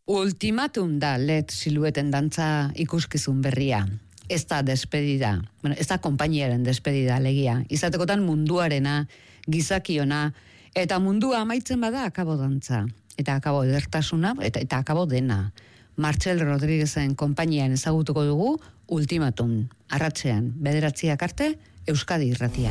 Ultimatum da LED silueten dantza ikuskizun berria. Ez da despedida, ez da konpainiaren despedida alegia. Izatekotan munduarena, gizakiona, eta mundua amaitzen bada akabo dantza. Eta akabo edertasuna, eta akabo dena. Martxel Rodríguezen konpainian ezagutuko dugu Ultimatum. Arratsean, 9:00 arte, Euskadi Irratia.